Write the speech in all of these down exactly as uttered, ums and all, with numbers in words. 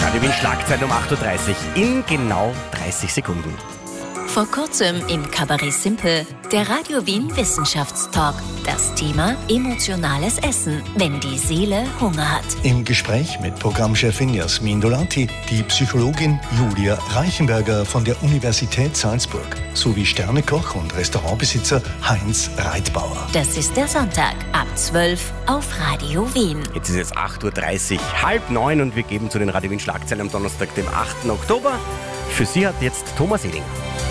Radio Wien Schlagzeilen um acht Uhr dreißig in genau dreißig Sekunden. Vor kurzem im Kabarett Simpel, der Radio Wien Wissenschaftstalk. Das Thema emotionales Essen, wenn die Seele Hunger hat. Im Gespräch mit Programmchefin Jasmin Dolati, die Psychologin Julia Reichenberger von der Universität Salzburg sowie Sternekoch und Restaurantbesitzer Heinz Reitbauer. Das ist der Sonntag ab zwölf auf Radio Wien. Jetzt ist es acht Uhr dreißig, halb neun und wir geben zu den Radio Wien Schlagzeilen am Donnerstag, dem achten Oktober. Für Sie hat jetzt Thomas Eding.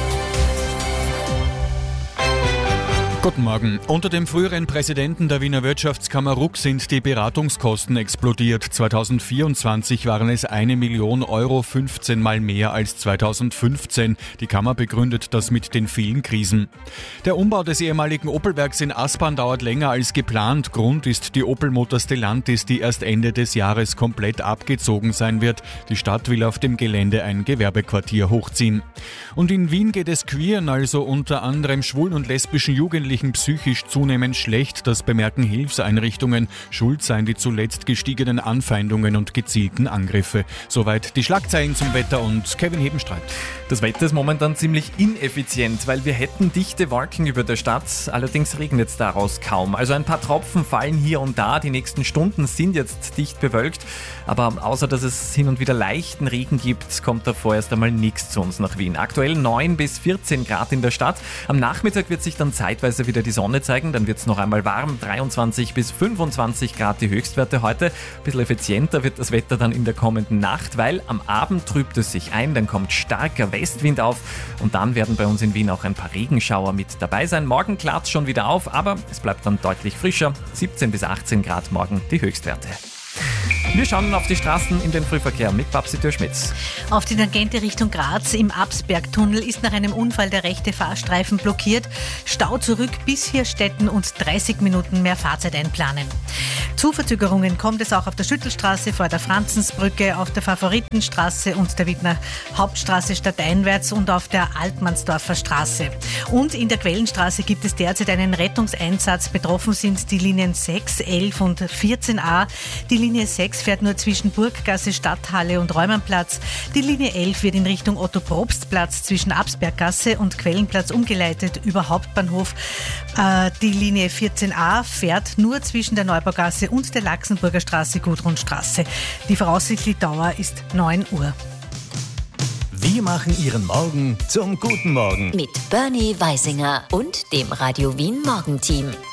Guten Morgen. Unter dem früheren Präsidenten der Wiener Wirtschaftskammer Ruck sind die Beratungskosten explodiert. zweitausendvierundzwanzig waren es eine Million Euro, fünfzehn Mal mehr als zweitausendfünfzehn. Die Kammer begründet das mit den vielen Krisen. Der Umbau des ehemaligen Opelwerks in Aspern dauert länger als geplant. Grund ist die Opel-Mutter Stellantis, die erst Ende des Jahres komplett abgezogen sein wird. Die Stadt will auf dem Gelände ein Gewerbequartier hochziehen. Und in Wien geht es Queeren, also unter anderem schwulen und lesbischen Jugendlichen, psychisch zunehmend schlecht. Das bemerken Hilfseinrichtungen. Schuld seien die zuletzt gestiegenen Anfeindungen und gezielten Angriffe. Soweit die Schlagzeilen zum Wetter und Kevin Hebenstreit. Das Wetter ist momentan ziemlich ineffizient, weil wir hätten dichte Wolken über der Stadt. Allerdings regnet es daraus kaum. Also ein paar Tropfen fallen hier und da. Die nächsten Stunden sind jetzt dicht bewölkt. Aber außer dass es hin und wieder leichten Regen gibt, kommt da vorerst einmal nichts zu uns nach Wien. Aktuell neun bis vierzehn Grad in der Stadt. Am Nachmittag wird sich dann zeitweise wieder die Sonne zeigen, dann wird es noch einmal warm, dreiundzwanzig bis fünfundzwanzig Grad die Höchstwerte heute. Ein bisschen effizienter wird das Wetter dann in der kommenden Nacht, weil am Abend trübt es sich ein, dann kommt starker Westwind auf und dann werden bei uns in Wien auch ein paar Regenschauer mit dabei sein. Morgen klart es schon wieder auf, aber es bleibt dann deutlich frischer, siebzehn bis achtzehn Grad morgen die Höchstwerte. Wir schauen auf die Straßen in den Frühverkehr mit Babsi Dürr-Schmitz. Auf die Tangente Richtung Graz im Absbergtunnel ist nach einem Unfall der rechte Fahrstreifen blockiert. Stau zurück bis Hirstetten und dreißig Minuten mehr Fahrzeit einplanen. Zu Verzögerungen kommt es auch auf der Schüttelstraße vor der Franzensbrücke, auf der Favoritenstraße und der Wiener Hauptstraße stadteinwärts und auf der Altmannsdorfer Straße. Und in der Quellenstraße gibt es derzeit einen Rettungseinsatz. Betroffen sind die Linien sechs, elf und vierzehn a. Die Linie sechs fährt nur zwischen Burggasse, Stadthalle und Räumernplatz. Die Linie elf wird in Richtung Otto-Probst-Platz zwischen Absberggasse und Quellenplatz umgeleitet über Hauptbahnhof. Äh, die Linie vierzehn a fährt nur zwischen der Neubaugasse und der Laxenburger Straße, Gudrunstraße. Die voraussichtliche Dauer ist neun Uhr. Wir machen Ihren Morgen zum guten Morgen. Mit Bernie Weisinger und dem Radio Wien Morgenteam.